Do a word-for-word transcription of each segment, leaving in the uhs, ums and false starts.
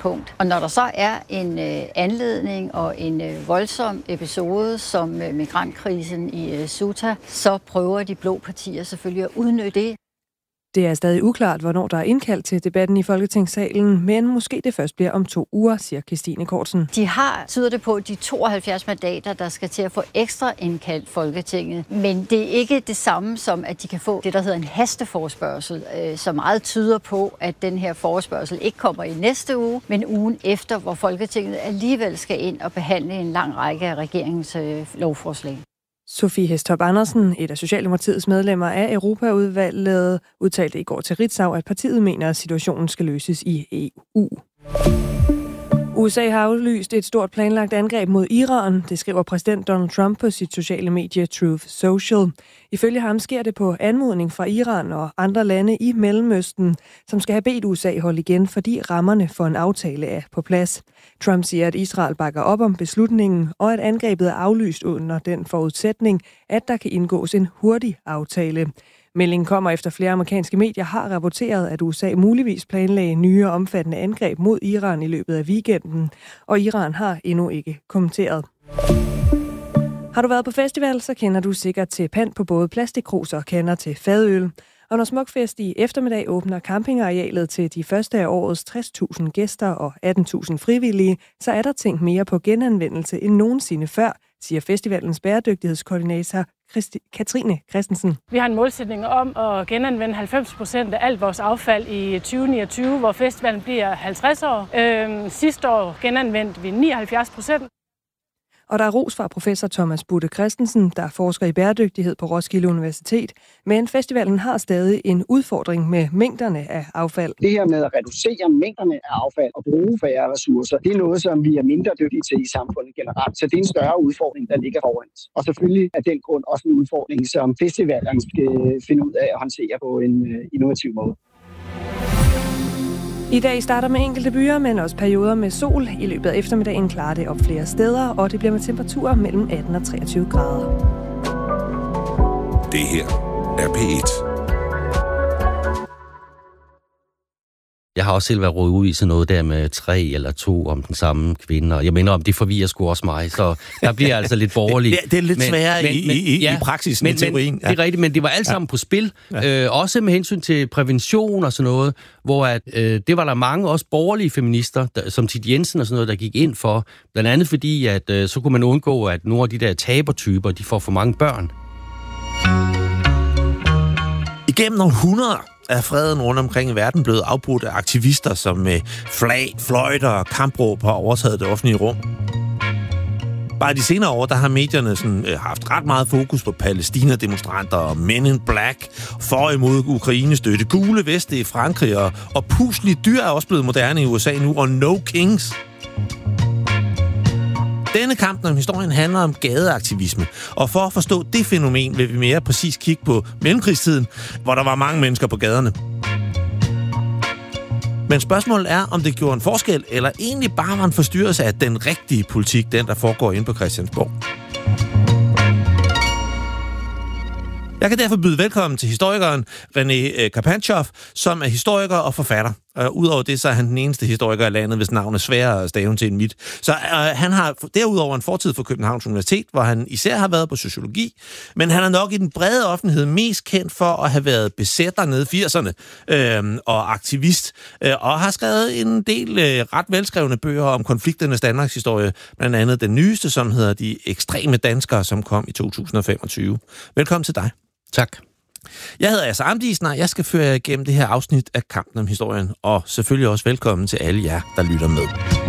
punkt. Og når der så er en øh, anledning og en øh, voldsom episode som øh, migrantkrisen i øh, Ceuta, så prøver de blå partier selvfølgelig at udnytte det. Det er stadig uklart, hvornår der er indkaldt til debatten i Folketingssalen, men måske det først bliver om to uger, siger Christine Kortsen. De har, tyder det på, de tooghalvfjerds mandater, der skal til at få ekstra indkaldt Folketinget. Men det er ikke det samme som, at de kan få det, der hedder en hasteforespørgsel, så meget tyder på, at den her forespørgsel ikke kommer i næste uge, men ugen efter, hvor Folketinget alligevel skal ind og behandle en lang række af regeringens lovforslag. Sofie Hæstorp Andersen, et af Socialdemokratiets medlemmer af Europaudvalget, udtalte i går til Ritzau, at partiet mener, at situationen skal løses i E U. U S A har aflyst et stort planlagt angreb mod Iran, det skriver præsident Donald Trump på sit sociale medie Truth Social. Ifølge ham sker det på anmodning fra Iran og andre lande i Mellemøsten, som skal have bedt U S A holde igen, fordi rammerne for en aftale er på plads. Trump siger, at Israel bakker op om beslutningen, og at angrebet er aflyst under den forudsætning, at der kan indgås en hurtig aftale. Meldingen kommer efter flere amerikanske medier har rapporteret, at U S A muligvis planlagde nye og omfattende angreb mod Iran i løbet af weekenden, og Iran har endnu ikke kommenteret. Har du været på festival, så kender du sikkert til pant på både plastikkrus og kander til fadøl. Og når Smukfest i eftermiddag åbner campingarealet til de første af årets tres tusind gæster og atten tusind frivillige, så er der tænkt mere på genanvendelse end nogensinde før, siger festivalens bæredygtighedskoordinator Christi- Katrine Christensen. Vi har en målsætning om at genanvende halvfems procent af alt vores affald i tyve niogtyve, hvor festivalen bliver halvtreds år. Øhm, sidste år genanvendte vi nioghalvfjerds procent. Og der er ros fra professor Thomas Budde Christensen, der forsker i bæredygtighed på Roskilde Universitet. Men festivalen har stadig en udfordring med mængderne af affald. Det her med at reducere mængderne af affald og bruge færre ressourcer, det er noget, som vi er mindre dygtige til i samfundet generelt. Så det er en større udfordring, der ligger foran os. Og selvfølgelig er den grund også en udfordring, som festivalen skal finde ud af at håndtere på en innovativ måde. I dag starter med enkelte byer, men også perioder med sol. I løbet af eftermiddagen klarer det op flere steder, og det bliver med temperaturer mellem atten og treogtyve grader. Det her er P et. Jeg har også selv været rådet ud i sådan noget der med tre eller to om den samme kvinde, og jeg mener om, det forvirrer sgu også mig, så der bliver altså lidt borgerligt. Det, det er lidt men, sværere men, i, men, i, ja, i praksis men, i teorien. Ja. Det er rigtigt, men det var alt sammen ja. på spil, ja. øh, også med hensyn til prævention og sådan noget, hvor at, øh, det var der mange også borgerlige feminister, der, som Tit Jensen og sådan noget, der gik ind for, blandt andet fordi, at øh, så kunne man undgå, at nogle af de der tabertyper, de får for mange børn. Igennem nogle hundreder er freden rundt omkring i verden blevet afbrudt af aktivister, som med flag, fløjter og kampråb har overtaget det offentlige rum. Bare de senere år, der har medierne sådan, øh, haft ret meget fokus på Palæstina-demonstranter og Men in Black, for imod Ukraine-støtte, gule veste i Frankrig, og, og puslige dyr er også blevet moderne i U S A nu, og No Kings. Denne kamp om historien handler om gadeaktivisme, og for at forstå det fænomen vil vi mere præcis kigge på mellemkrigstiden, hvor der var mange mennesker på gaderne. Men spørgsmålet er, om det gjorde en forskel, eller egentlig bare var en forstyrrelse af den rigtige politik, den der foregår inde på Christiansborg. Jeg kan derfor byde velkommen til historikeren René Karpantjov, som er historiker og forfatter. Og udover det, så er han den eneste historiker i landet, hvis navn er sværere at stave til end mit. Så øh, han har derudover en fortid for Københavns Universitet, hvor han især har været på sociologi, men han er nok i den brede offentlighed mest kendt for at have været besætter nede i firserne øh, og aktivist, øh, og har skrevet en del øh, ret velskrevne bøger om konflikternes Danmarks historie, blandt andet den nyeste, som hedder De Ekstreme Danskere, som kom i to tusind og femogtyve. Velkommen til dig. Tak. Jeg hedder Asser Amdisen, og jeg skal føre jer igennem det her afsnit af Kampen om Historien, og selvfølgelig også velkommen til alle jer, der lytter med.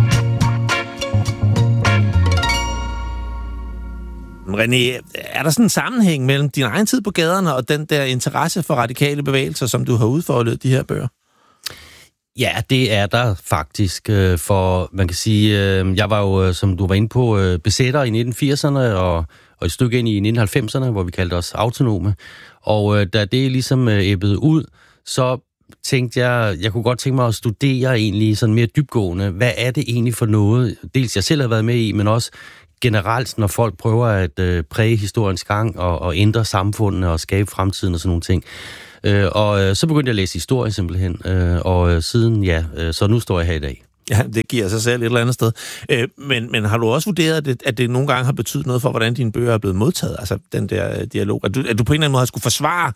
René, er der sådan en sammenhæng mellem din egen tid på gaderne og den der interesse for radikale bevægelser, som du har udfoldet de her bøger? Ja, det er der faktisk, for man kan sige, jeg var jo, som du var inde på, besætter i nitten firserne og, og et stykke ind i nitten halvfemserne, hvor vi kaldte os autonome. Og da det ligesom æbbede ud, så tænkte jeg, jeg kunne godt tænke mig at studere egentlig sådan mere dybgående, hvad er det egentlig for noget, dels jeg selv har været med i, men også generelt, når folk prøver at øh, præge historiens gang og, og ændre samfundene og skabe fremtiden og sådan nogle ting. Øh, og øh, så begyndte jeg at læse historie simpelthen, øh, og øh, siden, ja, øh, så nu står jeg her i dag. Ja, det giver sig selv et eller andet sted. Øh, men, men har du også vurderet, at det, at det nogle gange har betydet noget for, hvordan dine bøger er blevet modtaget? Altså den der dialog. At du, at du på en eller anden måde har skulle forsvare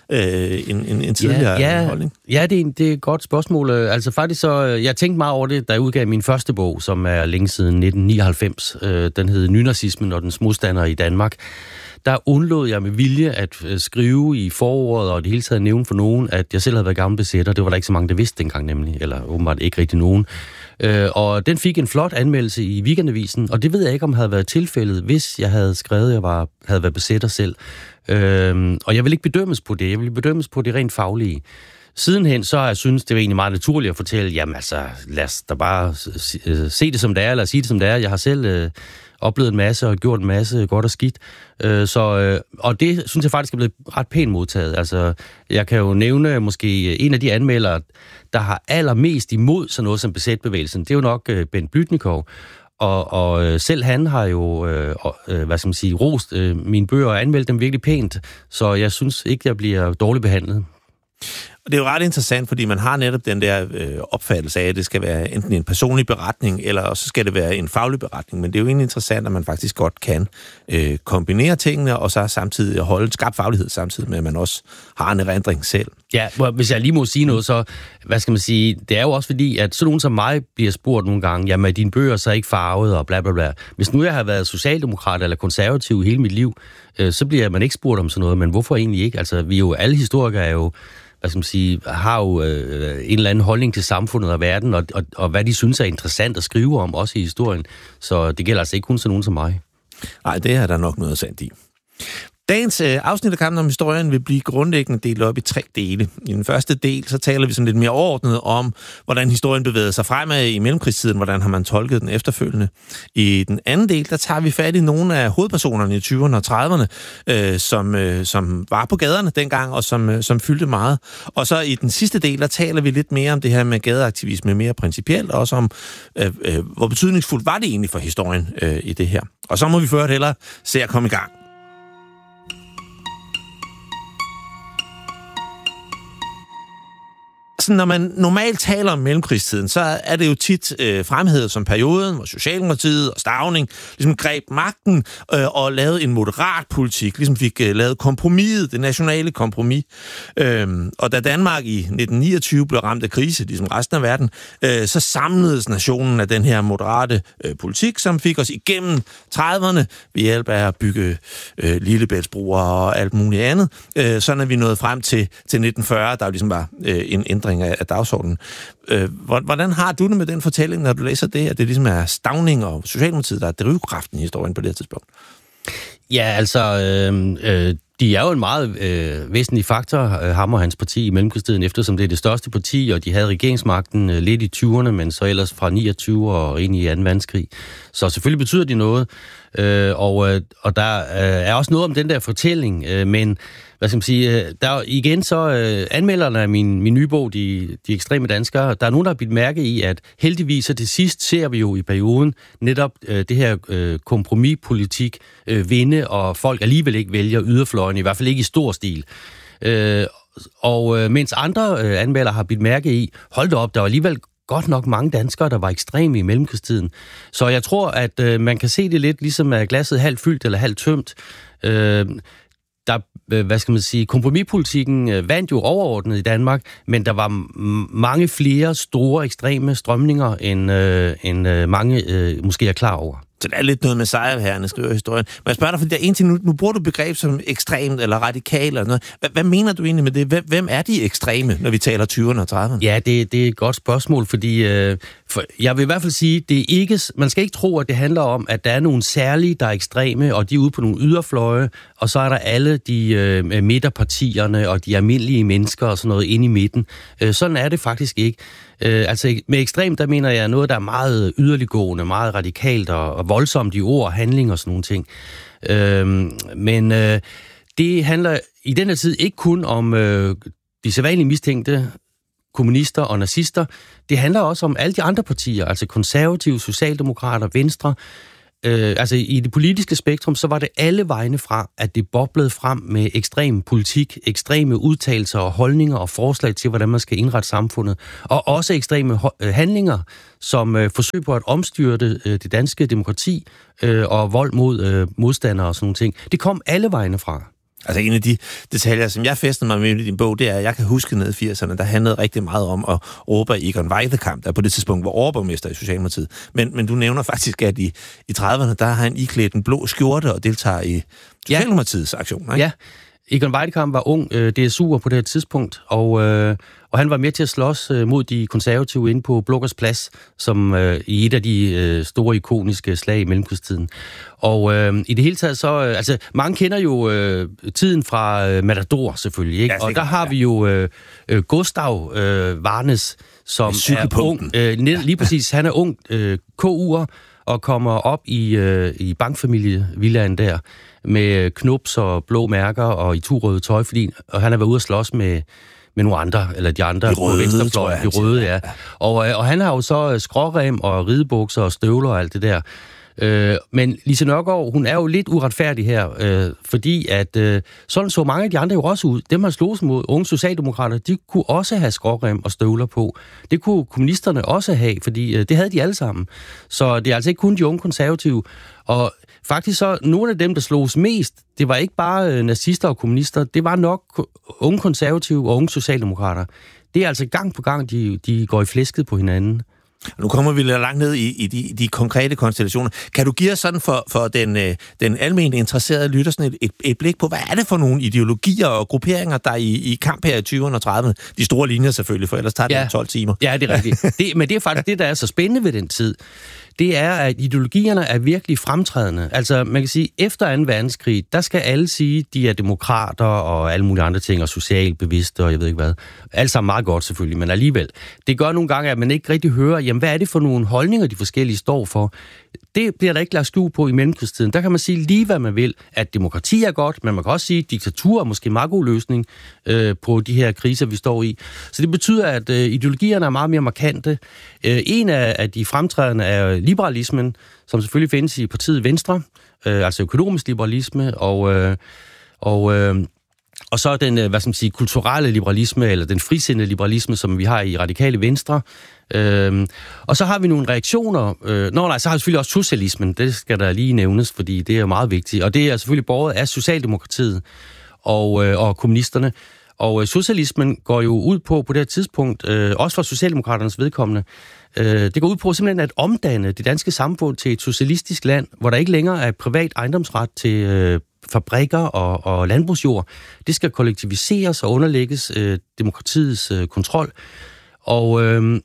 øh, en, en, en tidligere ja, ja, holdning? Ja, det er, det er et godt spørgsmål. Altså faktisk så, jeg tænkte meget over det, da jeg udgav min første bog, som er længe siden nitten nioghalvfems. Øh, den hed Nynazismen og dens modstandere i Danmark. Der undlod jeg med vilje at skrive i forordet og det hele taget nævne for nogen, at jeg selv havde været gammel besætter. Det var der ikke så mange, der vidste dengang nemlig, eller åbenbart ikke rigtig nogen. Øh, og den fik en flot anmeldelse i Weekendavisen, og det ved jeg ikke, om havde været tilfældet, hvis jeg havde skrevet, at jeg var, havde været besætter selv. Øh, og jeg vil ikke bedømmes på det, jeg vil bedømmes på det rent faglige. Sidenhen så har jeg synes det var egentlig meget naturligt at fortælle, jamen altså, lad os da bare se det som det er, eller sige det som det er. Jeg har selv øh, oplevet en masse og gjort en masse godt og skidt. Øh, så, øh, og det synes jeg faktisk er blevet ret pænt modtaget. Altså, jeg kan jo nævne måske en af de anmeldere, der har allermest imod sådan noget som besætbevægelsen. Det er jo nok øh, Bent Blüdnikow. Og, og øh, selv han har jo, øh, øh, hvad skal man sige, rost øh, mine bøger og anmeldt dem virkelig pænt. Så jeg synes ikke, jeg bliver dårligt behandlet. Og det er jo ret interessant, fordi man har netop den der øh, opfattelse af, at det skal være enten en personlig beretning, eller så skal det være en faglig beretning. Men det er jo egentlig interessant, at man faktisk godt kan øh, kombinere tingene, og så samtidig holde en skarp faglighed, samtidig med, at man også har en erindring selv. Ja, hvis jeg lige må sige noget, så hvad skal man sige, det er jo også fordi, at sådan nogen som mig bliver spurgt nogle gange, jamen er dine bøger så ikke farvet og bla bla bla. Hvis nu jeg har været socialdemokrat eller konservativ hele mit liv, øh, så bliver man ikke spurgt om sådan noget, men hvorfor egentlig ikke? Altså, vi er jo, alle historikere er jo, hvad skal man sige, har jo øh, en eller anden holdning til samfundet og verden, og, og, og hvad de synes er interessant at skrive om, også i historien. Så det gælder altså ikke kun sådan nogen som mig. Nej, det er der nok noget sandt i. Dagens øh, afsnit af Kampen om historien vil blive grundlæggende delt op i tre dele. I den første del, så taler vi sådan lidt mere overordnet om, hvordan historien bevægede sig fremad i mellemkrigstiden, hvordan har man tolket den efterfølgende. I den anden del, der tager vi fat i nogle af hovedpersonerne i tyverne og trediverne, øh, som, øh, som var på gaderne dengang, og som, øh, som fyldte meget. Og så i den sidste del, der taler vi lidt mere om det her med gadeaktivisme, mere principielt, og også om, øh, øh, hvor betydningsfuldt var det egentlig for historien øh, i det her. Og så må vi først hellere se at komme i gang. Så når man normalt taler om mellemkrigstiden, så er det jo tit øh, fremhævet som perioden, hvor Socialdemokratiet og Stauning ligesom greb magten øh, og lavede en moderat politik, ligesom fik øh, lavet kompromiset, det nationale kompromis. Øh, og da Danmark i nitten niogtyve blev ramt af krise, ligesom resten af verden, øh, så samledes nationen af den her moderate øh, politik, som fik os igennem trediverne ved hjælp af at bygge øh, Lillebæltsbroer og alt muligt andet. Øh, sådan er vi nået frem til, til nitten fyrre, der jo ligesom var øh, en ændring af dagsordenen. Hvordan har du det med den fortælling, når du læser det, at det ligesom er Stauning og Socialdemokratiet, der er drivkraften i historien på det her tidspunkt? Ja, altså, øh, øh, de er jo en meget øh, væsentlig faktor, øh, ham og hans parti i mellemkrigstiden, eftersom det er det største parti, og de havde regeringsmagten øh, lidt i tyverne, men så ellers fra niogtyve og ind i anden verdenskrig. Så selvfølgelig betyder de noget, øh, og, øh, og der øh, er også noget om den der fortælling, øh, men hvad skal man sige, der igen så øh, anmelderne af min, min nye bog, de, de ekstreme danskere, der er nogen, der har bidt mærke i, at heldigvis så til sidst ser vi jo i perioden netop øh, det her øh, kompromispolitik øh, vinde, og folk alligevel ikke vælger yderfløjen, i hvert fald ikke i stor stil. Øh, og øh, mens andre øh, anmeldere har bidt mærke i, hold da op, der var alligevel godt nok mange danskere, der var ekstreme i mellemkrigstiden. Så jeg tror, at øh, man kan se det lidt ligesom at glasset halvt fyldt eller halvt tømt. Øh, Der, hvad skal man sige, kompromispolitikken vandt jo overordnet i Danmark, men der var m- mange flere store ekstreme strømninger, end, øh, end øh, mange øh, måske er klar over. Så det er lidt noget med sejrherrerne, skriver historien. Men jeg spørger dig, fordi der er en ting, nu, nu bruger du begreb som ekstremt eller radikal eller noget. Hvad, hvad mener du egentlig med det? Hvem, hvem er de ekstreme, når vi taler tyverne og trediverne? Ja, det, det er et godt spørgsmål, fordi øh, for, jeg vil i hvert fald sige, det er ikke, man skal ikke tro, at det handler om, at der er nogle særlige, der er ekstreme, og de er ude på nogle yderfløje, og så er der alle de øh, midterpartierne og de almindelige mennesker og sådan noget inde i midten. Øh, sådan er det faktisk ikke. Øh, altså med ekstremt, der mener jeg noget, der er meget yderliggående, meget radikalt og, og voldsomt i ord og handling og sådan nogle ting. Øh, men øh, det handler i den her tid ikke kun om øh, de sædvanlige mistænkte kommunister og nazister. Det handler også om alle de andre partier, altså konservative, socialdemokrater, venstre. øh, altså i det politiske spektrum, så var det alle vegne fra, at det boblede frem med ekstrem politik, ekstreme udtalelser og holdninger og forslag til, hvordan man skal indrette samfundet, og også ekstreme handlinger, som øh, forsøg på at omstyrte øh, det danske demokrati øh, og vold mod øh, modstandere og sådan nogle ting. Det kom alle vegne fra. Altså en af de detaljer, som jeg fæstede mig med i din bog, det er, at jeg kan huske ned i firserne, der handlede rigtig meget om at råbe Egon Weidekamp, der på det tidspunkt var overborgmester i Socialdemokratiet. Men, men du nævner faktisk, at i, i trediverne, der har han iklædt en blå skjorte og deltager i Socialdemokratiets aktioner, ikke? Ja. Egon Weidekamp var ung øh, D S U'er på det her tidspunkt, og, øh, og han var med til at slås øh, mod de konservative inde på Blokkers Plads, som øh, i et af de øh, store ikoniske slag i mellemkrigstiden. Og øh, i det hele taget så, øh, altså mange kender jo øh, tiden fra øh, Matador selvfølgelig, ikke? Ja, og der har vi jo øh, øh, Gustav øh, Varnes, som er ung, øh, lige præcis, han er ung øh, K U'er, og kommer op i, øh, i bankfamilievillaen der, med knups og blå mærker og i to røde tøj, fordi og han har været ude at slås med, med nogle andre, eller de andre de røde, på venstrefløjen, de røde, ja. Og, og han har jo så skrårem og ridebukser og støvler og alt det der. Øh, men Lise Nørgaard, hun er jo lidt uretfærdig her, øh, fordi at øh, sådan så mange af de andre jo også ud. Dem, man slog sig mod, unge socialdemokrater, de kunne også have skrårem og støvler på. Det kunne kommunisterne også have, fordi øh, det havde de alle sammen. Så det er altså ikke kun de unge konservative. Og faktisk så, nogle af dem, der slogs mest, det var ikke bare øh, nazister og kommunister, det var nok unge konservative og unge socialdemokrater. Det er altså gang på gang, de, de går i flæsket på hinanden. Nu kommer vi lidt langt ned i, i de, de konkrete konstellationer. Kan du give os sådan for, for den, den almindelige interesserede lytter sådan et, et, et blik på, hvad er det for nogle ideologier og grupperinger, der er i, i kamp her i tyverne og trediverne? De store linjer selvfølgelig, for ellers tager det ja. tolv timer. Ja, det er rigtigt. Det, men det er faktisk det, der er så spændende ved den tid. Det er, at ideologierne er virkelig fremtrædende. Altså, man kan sige, efter anden verdenskrig, der skal alle sige, de er demokrater og alle mulige andre ting, og socialt bevidste, og jeg ved ikke hvad. Alt sammen meget godt selvfølgelig, men alligevel. Det gør nogle gange, at man ikke rigtig hører, jamen, hvad er det for nogle holdninger, de forskellige står for? Det bliver der ikke lagt skjul på i mellemkrigstiden. Der kan man sige lige, hvad man vil. At demokrati er godt, men man kan også sige, at diktatur er måske en meget god løsning øh, på de her kriser, vi står i. Så det betyder, at øh, ideologierne er meget mere markante. Øh, en af, af de fremtrædende er liberalismen, som selvfølgelig findes i partiet Venstre, øh, altså økonomisk liberalisme, og, øh, og, øh, og så den hvad skal man sige, kulturelle liberalisme, eller den frisindede liberalisme, som vi har i Radikale Venstre. Øhm, og så har vi nogle reaktioner. Øh, nå nej, så har vi selvfølgelig også socialismen. Det skal der lige nævnes, fordi det er meget vigtigt. Og det er selvfølgelig båret af Socialdemokratiet og, øh, og kommunisterne. Og øh, socialismen går jo ud på, på det her tidspunkt, øh, også for Socialdemokraternes vedkommende, øh, det går ud på simpelthen at omdanne det danske samfund til et socialistisk land, hvor der ikke længere er privat ejendomsret til øh, fabrikker og, og landbrugsjord. Det skal kollektiviseres og underlægges øh, demokratiets øh, kontrol. Og... Øh,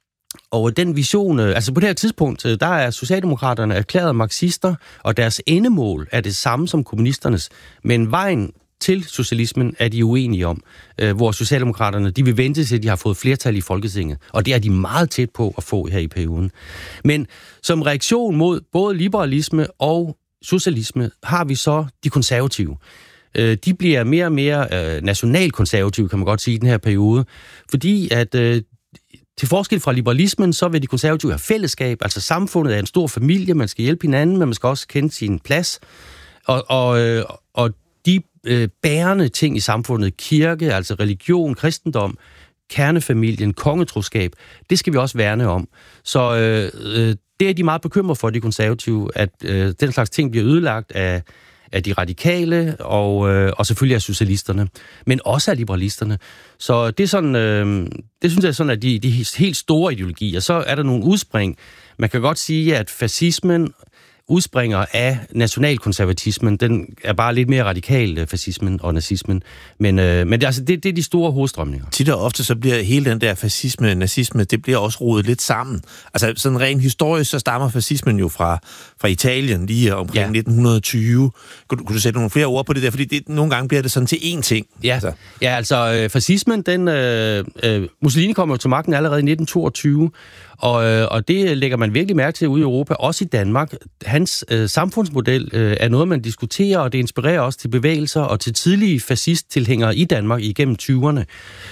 Og den vision, altså på det her tidspunkt, der er Socialdemokraterne erklæret marxister, og deres endemål er det samme som kommunisternes, men vejen til socialismen er de uenige om, hvor Socialdemokraterne, de vil vente til, at de har fået flertal i Folketinget, og det er de meget tæt på at få her i perioden. Men som reaktion mod både liberalisme og socialisme, har vi så de konservative. De bliver mere og mere nationalkonservative, kan man godt sige, i den her periode, fordi at til forskel fra liberalismen, så vil de konservative have fællesskab, altså samfundet er en stor familie, man skal hjælpe hinanden, men man skal også kende sin plads. Og, og, og de øh, bærende ting i samfundet, kirke, altså religion, kristendom, kernefamilien, kongetroskab, det skal vi også værne om. Så øh, det er de meget bekymret for, de konservative, at øh, den slags ting bliver ødelagt af af de radikale og, øh, og selvfølgelig af socialisterne, men også af liberalisterne. Så det er sådan, øh, det synes jeg er sådan, at de, de helt store ideologier, så er der nogle udspring. Man kan godt sige, at fascismen udspringer af nationalkonservatismen. Den er bare lidt mere radikal, fascismen og nazismen. Men, øh, men det, altså, det, det er de store hovedstrømninger. Tit og ofte så bliver hele den der fascisme, nazisme, det bliver også rodet lidt sammen. Altså sådan rent historisk, så stammer fascismen jo fra, fra Italien lige omkring ja. nitten tyve. Kunne, kunne du sætte nogle flere ord på det der? Fordi det, nogle gange bliver det sådan til én ting. Ja, altså, ja, altså øh, fascismen, den... Øh, øh, Mussolini kommer jo til magten allerede i nitten toogtyve, Og, og det lægger man virkelig mærke til ude i Europa, også i Danmark. Hans øh, samfundsmodel øh, er noget, man diskuterer, og det inspirerer også til bevægelser og til tidlige fascisttilhængere i Danmark igennem tyverne.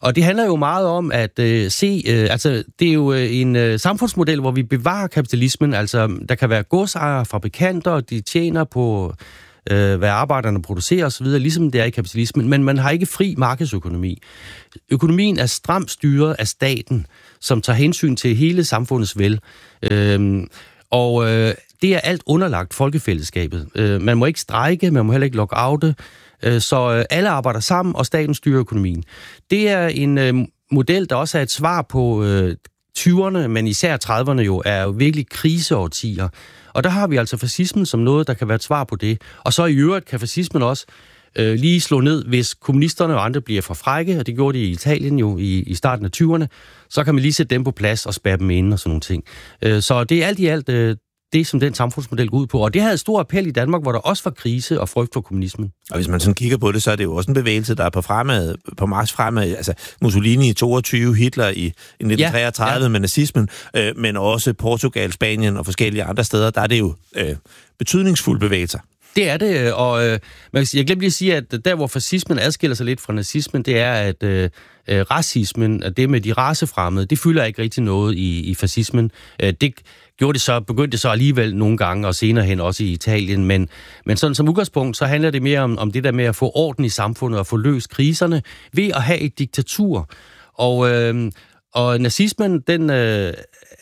Og det handler jo meget om at øh, se, øh, altså det er jo en øh, samfundsmodel, hvor vi bevarer kapitalismen, altså der kan være godsejere, fabrikanter, de tjener på, øh, hvad arbejderne producerer osv., ligesom det er i kapitalismen, men man har ikke fri markedsøkonomi. Økonomien er stramt styret af staten, som tager hensyn til hele samfundets vel. Øh, og øh, det er alt underlagt folkefællesskabet. Øh, man må ikke strejke, man må heller ikke lockoute, øh, så øh, alle arbejder sammen, og staten styrer økonomien. Det er en øh, model, der også er et svar på øh, tyverne, men især trediverne jo, er jo virkelig kriseårtier. Og der har vi altså fascismen som noget, der kan være et svar på det. Og så i øvrigt kan fascismen også øh, lige slå ned, hvis kommunisterne og andre bliver for frække, og det gjorde de i Italien jo i, i starten af tyverne, så kan man lige sætte dem på plads og spærre dem inde og sådan nogle ting. Øh, så det er alt i alt øh, det, som den samfundsmodel går ud på. Og det havde stor appel i Danmark, hvor der også var krise og frygt for kommunismen. Og hvis man sådan kigger på det, så er det jo også en bevægelse, der er på fremad, på march fremad. Altså Mussolini i toogtyve, Hitler i, i nitten treogtredive ja, ja. med nazismen, øh, men også Portugal, Spanien og forskellige andre steder, der er det jo øh, betydningsfulde bevægelser. Det er det, og øh, man kan sige, jeg glemte lige at sige, at der, hvor fascismen adskiller sig lidt fra nazismen, det er, at øh, racismen, at det med de racefremmede, det fylder ikke rigtig noget i, i fascismen. Øh, det gjorde det så, begyndte det så alligevel nogle gange, og senere hen også i Italien, men, men sådan som udgangspunkt, så handler det mere om, om det der med at få orden i samfundet og få løst kriserne ved at have et diktatur. Og, øh, og nazismen, den... Øh,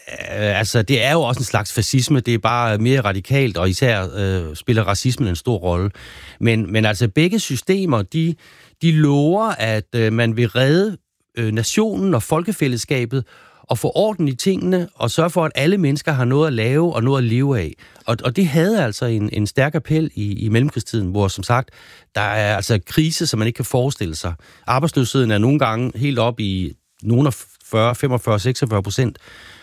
Altså, det er jo også en slags fascisme, det er bare mere radikalt, og især øh, spiller racismen en stor rolle. Men, men altså, begge systemer, de, de lover, at øh, man vil redde øh, nationen og folkefællesskabet, og få orden i tingene, og sørge for, at alle mennesker har noget at lave og noget at leve af. Og, og det havde altså en, en stærk appel i, i mellemkrigstiden, hvor som sagt, der er altså krise, som man ikke kan forestille sig. Arbejdsløsheden er nogle gange helt op i nogle af fyrre, femogfyrre, seksogfyrre procent,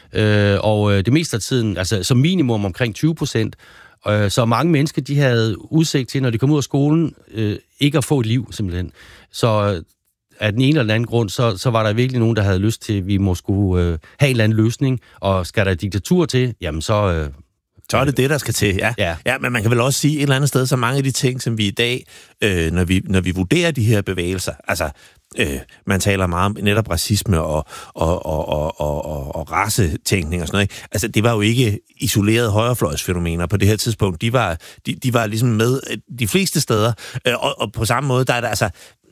Øh, og øh, det meste af tiden, altså som minimum omkring tyve procent. Øh, så mange mennesker, de havde udsigt til, når de kom ud af skolen, øh, ikke at få et liv, simpelthen. Så øh, af den ene eller den anden grund, så, så var der virkelig nogen, der havde lyst til, at vi må skulle øh, have en eller anden løsning, og skal der et diktatur til, jamen så... Øh, Så er det det, der skal til, ja. ja. Ja, men man kan vel også sige et eller andet sted, så mange af de ting, som vi i dag, øh, når, vi, når vi vurderer de her bevægelser, altså, øh, man taler meget om netop racisme og, og, og, og, og, og, og racetænkning og sådan noget, ikke? Altså, det var jo ikke isolerede højrefløjsfænomener på det her tidspunkt. De var, de, de var ligesom med de fleste steder, øh, og, og på samme måde, der er der altså...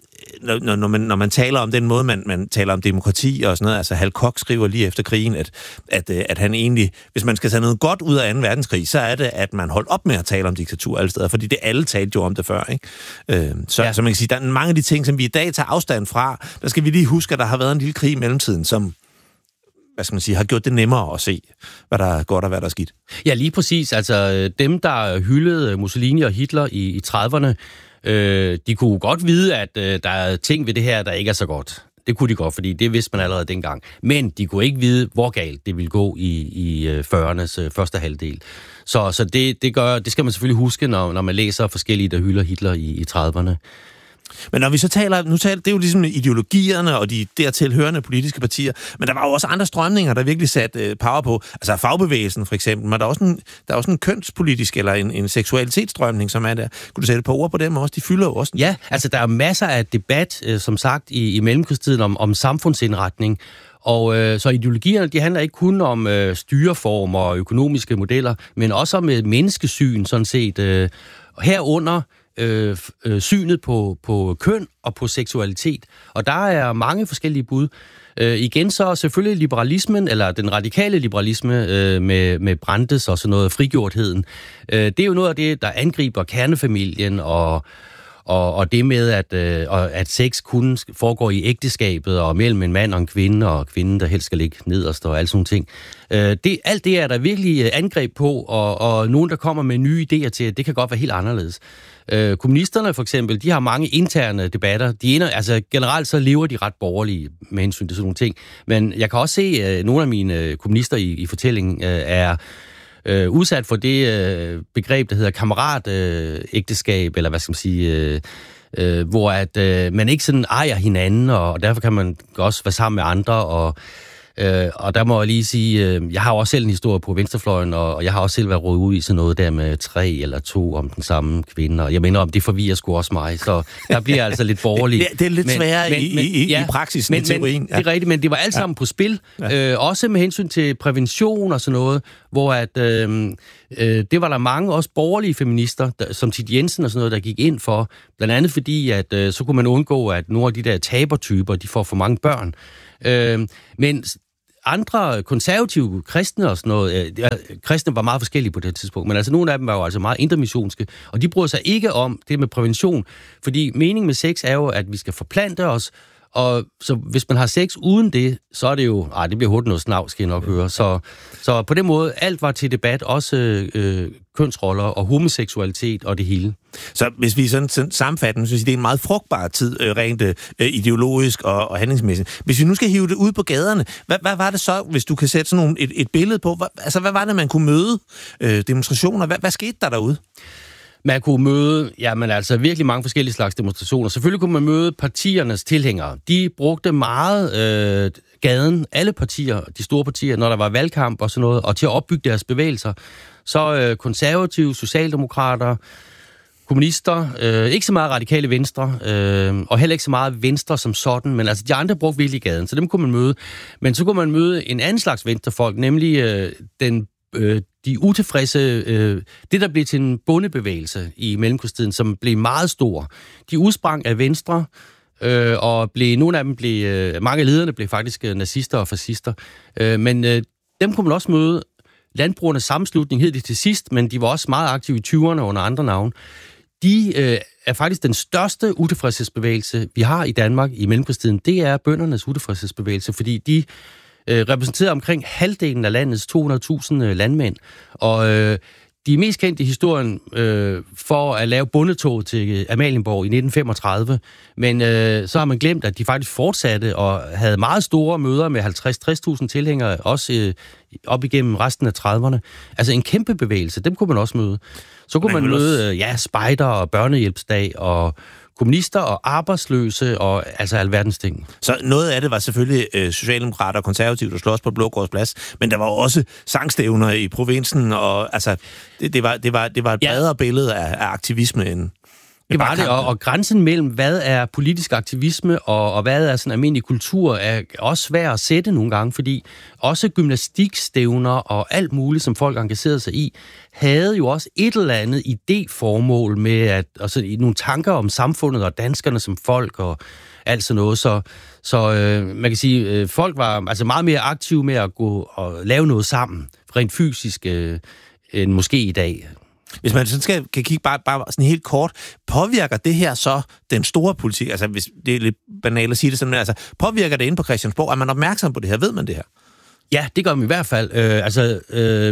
Når, når, man, når man taler om den måde, man, man taler om demokrati og sådan noget, altså Hal Koch skriver lige efter krigen, at, at, at han egentlig, hvis man skal tage noget godt ud af anden verdenskrig, så er det, at man holdt op med at tale om diktatur alle steder, fordi det alle talte jo om det før, ikke? Øh, så, ja. så man kan sige, der er mange af de ting, som vi i dag tager afstand fra, der skal vi lige huske, at der har været en lille krig i mellemtiden, som hvad skal man sige, har gjort det nemmere at se, hvad der er godt og hvad der er skidt. Ja, lige præcis. Altså dem, der hyldede Mussolini og Hitler i, i trediverne, Øh, de kunne godt vide, at øh, der er ting ved det her, der ikke er så godt. Det kunne de godt, fordi det vidste man allerede dengang. Men de kunne ikke vide, hvor galt det ville gå i, i fyrreernes øh, første halvdel. Så, så det, det, gør, det skal man selvfølgelig huske, når, når man læser forskellige, der hylder Hitler i, i trediverne. Men når vi så taler, nu taler, det er jo ligesom ideologierne og de dertil hørende politiske partier, men der var jo også andre strømninger, der virkelig satte power på. Altså fagbevægelsen for eksempel, men der er også en, der er også en kønspolitisk eller en, en seksualitetsstrømning, som er der. Kunne du sætte et par ord på dem også? De fylder jo også. Ja, altså der er masser af debat, som sagt, i, i mellemkrigstiden om, om samfundsindretning. Og øh, så ideologierne, de handler ikke kun om øh, styreformer og økonomiske modeller, men også om et menneskesyn, sådan set. Øh, herunder Øh, øh, synet på, på køn og på seksualitet. Og der er mange forskellige bud. Øh, igen så selvfølgelig liberalismen, eller den radikale liberalisme øh, med, med Brandes og sådan noget, frigjortheden. Øh, det er jo noget af det, der angriber kernefamilien og, og, og det med, at, øh, at sex kun foregår i ægteskabet og mellem en mand og en kvinde, og kvinden, der helst skal ligge nederst og alle sådan ting. Øh, det, alt det er der virkelig angreb på, og, og nogen, der kommer med nye idéer til, at det kan godt være helt anderledes. Øh, kommunisterne for eksempel, de har mange interne debatter. De ene, altså generelt så lever de ret borgerlige med hensyn til sådan nogle ting. Men jeg kan også se, at nogle af mine kommunister i, i fortællingen øh, er øh, udsat for det øh, begreb, der hedder kammeratægteskab, øh, eller hvad skal man sige, øh, øh, hvor at øh, man ikke sådan ejer hinanden, og derfor kan man også være sammen med andre, og Øh, og der må jeg lige sige, øh, jeg har også selv en historie på venstrefløjen, og, og jeg har også selv været rådet ud i sådan noget der med tre eller to om den samme kvinde, og jeg mener om, det forvirrer sgu også mig, så der bliver altså lidt borgerligt. Det, det er lidt men, sværere men, i, men, i, ja, i praksis men, end teorien. Men, ja. Det er rigtigt, men det var alt sammen ja. på spil, ja. øh, også med hensyn til prævention og sådan noget, hvor at, øh, øh, det var der mange også borgerlige feminister, der, som Thit Jensen og sådan noget, der gik ind for, blandt andet fordi, at øh, så kunne man undgå, at nogle af de der tabertyper, de får for mange børn. Øh, men andre konservative kristne og sådan noget, øh, kristne var meget forskellige på det tidspunkt, men altså nogle af dem var jo altså meget intermissionske, og de bryder sig ikke om det med prævention, fordi meningen med sex er jo, at vi skal forplante os, og så hvis man har sex uden det, så er det jo, ej, det bliver hurtigt noget snavs, skal jeg nok høre. Så, så på den måde, alt var til debat, også øh, kønsroller og homoseksualitet og det hele. Så hvis vi sådan, sådan sammenfatter, så synes jeg, det er en meget frugtbar tid, øh, rent øh, ideologisk og, og handlingsmæssigt. Hvis vi nu skal hive det ud på gaderne, hvad, hvad var det så, hvis du kan sætte sådan nogle, et, et billede på, hvad, altså hvad var det, man kunne møde øh, demonstrationer? Hvad, hvad skete der derude? Man kunne møde, jamen altså virkelig mange forskellige slags demonstrationer. Selvfølgelig kunne man møde partiernes tilhængere. De brugte meget øh, gaden, alle partier, de store partier, når der var valgkamp og sådan noget, og til at opbygge deres bevægelser. Så øh, konservative, socialdemokrater, kommunister, øh, ikke så meget radikale venstre, øh, og heller ikke så meget venstre som sådan, men altså de andre brugte virkelig gaden, så dem kunne man møde. Men så kunne man møde en anden slags venstrefolk, nemlig øh, den øh, de utilfredse, øh, det der blev til en bondebevægelse i mellemkrigstiden, som blev meget stor. De udsprang af Venstre, øh, og blev, nogle af dem blev, øh, mange af lederne blev faktisk øh, nazister og fascister. Øh, men øh, dem kunne man også møde. Landbrugernes Sammenslutning hed det til sidst, men de var også meget aktive i tyverne under andre navne. De øh, er faktisk den største utilfredshedsbevægelse, vi har i Danmark i mellemkrigstiden. Det er bøndernes utilfredshedsbevægelse, fordi de repræsenteret omkring halvdelen af landets to hundrede tusind landmænd. Og øh, de er mest kendte i historien øh, for at lave bondetog til Amalienborg i nitten femogtredive. Men øh, så har man glemt, at de faktisk fortsatte og havde meget store møder med halvtreds til tres tusind tilhængere, også øh, op igennem resten af trediverne. Altså en kæmpe bevægelse, dem kunne man også møde. Så kunne man, man møde øh, ja, spejder og børnehjælpsdag og kommunister og arbejdsløse og altså alverdens ting. Så noget af det var selvfølgelig øh, socialdemokrater og konservative, der slås på Blågårds Plads, men der var også sangstævner i provinsen, og altså, det, det, var, det, var, det var et bredere ja. billede af, af aktivisme end... Det var det, og, og grænsen mellem, hvad er politisk aktivisme, og, og hvad er sådan almindelig kultur, er også svær at sætte nogle gange, fordi også gymnastikstævner og alt muligt, som folk engagerede sig i, havde jo også et eller andet idéformål med at, altså, nogle tanker om samfundet og danskerne som folk og alt sådan noget. Så, så øh, man kan sige, øh, folk var altså meget mere aktive med at gå og lave noget sammen, rent fysisk, øh, end måske i dag. Hvis man sådan skal, kan kigge bare, bare sådan helt kort, påvirker det her så den store politik? Altså, hvis det er lidt banalt at sige det sådan, men altså, påvirker det inde på Christiansborg? Er man opmærksom på det her? Ved man det her? Ja, det gør man i hvert fald. Øh, altså, øh,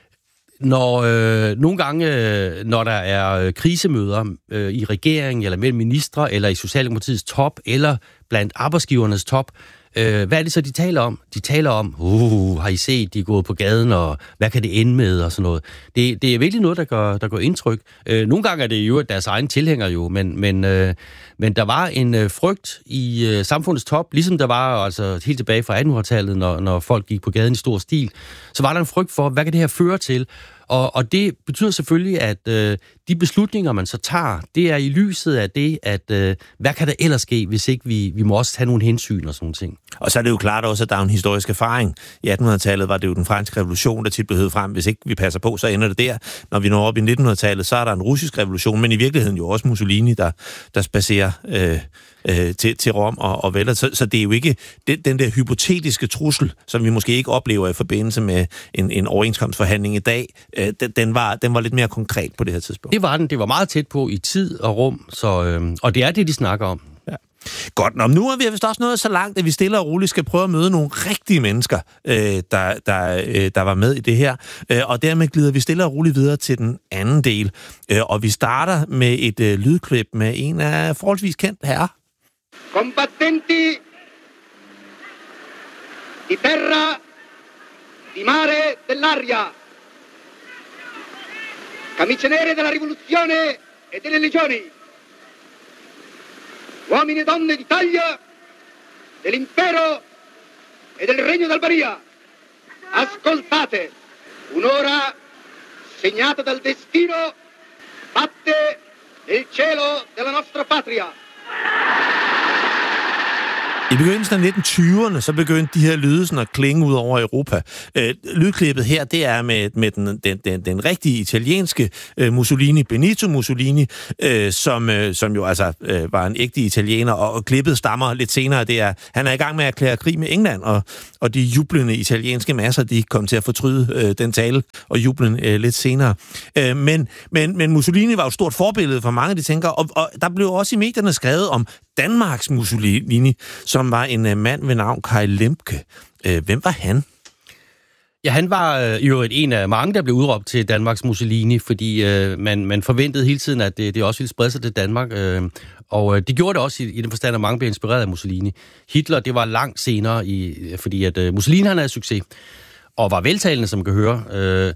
når øh, nogle gange, øh, når der er øh, krisemøder øh, i regeringen, eller mellem ministre, eller i Socialdemokratiets top, eller blandt arbejdsgivernes top, Øh, hvad er det så, de taler om? De taler om, uh, har I set, de er gået på gaden, og hvad kan det ende med, og sådan noget. Det, det er virkelig noget, der gør, der gør indtryk. Øh, nogle gange er det jo deres egen tilhænger jo, men, men, øh, men der var en øh, frygt i øh, samfundets top, ligesom der var altså helt tilbage fra attenhundredetallet, når, når folk gik på gaden i stor stil, så var der en frygt for, hvad kan det her føre til? Og, og det betyder selvfølgelig, at øh, de beslutninger, man så tager, det er i lyset af det, at øh, hvad kan der ellers ske, hvis ikke vi, vi må også have nogle hensyn og sådan ting. Og så er det jo klart også, at der er en historisk erfaring. I attenhundredetallet var det jo den franske revolution, der tit blev hævet frem. Hvis ikke vi passer på, så ender det der. Når vi når op i nittenhundredetallet, så er der en russisk revolution, men i virkeligheden jo også Mussolini, der, der spacerer øh, øh, til, til Rom og, og vælter. Så, så det er jo ikke det, den der hypotetiske trussel, som vi måske ikke oplever i forbindelse med en, en overenskomstforhandling i dag. Øh, den, den, var, den var lidt mere konkret på det her tidspunkt. Det var den. Det var meget tæt på i tid og rum, så, øh, og det er det, de snakker om. Ja. Godt, nå, nu er vi vist også nået så langt, at vi stille og roligt skal prøve at møde nogle rigtige mennesker, øh, der, der, øh, der var med i det her. Øh, og dermed glider vi stille og roligt videre til den anden del. Øh, og vi starter med et øh, lydklip med en af forholdsvis kendt herrer. Combattenti di terra, di mare, dell'aria. Camicie nere della rivoluzione e delle legioni. Uomini e donne d'Italia, dell'impero e del Regno d'Albania. Ascoltate, un'ora segnata dal destino, batte il cielo della nostra patria. I begyndelsen af nitten tyverne, så begyndte de her lyde sådan at klinge ud over Europa. Øh, lydklippet her, det er med, med den, den, den, den rigtige italienske øh, Mussolini, Benito Mussolini, øh, som, øh, som jo altså øh, var en ægte italiener, og, og klippet stammer lidt senere. Det er, han er i gang med at erklære krig med England, og, og de jublende italienske masser, de kom til at fortryde øh, den tale og jublen øh, lidt senere. Øh, men, men, men Mussolini var jo et stort forbillede for mange, de tænker, og, og der blev også i medierne skrevet om Danmarks Mussolini, som var en uh, mand ved navn Kai Lemke. Uh, hvem var han? Ja, han var øh, jo en af mange, der blev udråbt til Danmarks Mussolini, fordi øh, man, man forventede hele tiden, at det, det også ville sprede sig til Danmark. Øh, og øh, det gjorde det også i, i den forstand, at mange blev inspireret af Mussolini. Hitler, det var langt senere, i, fordi at øh, Mussolini han havde succes, og var veltalende, som man kan høre. Øh,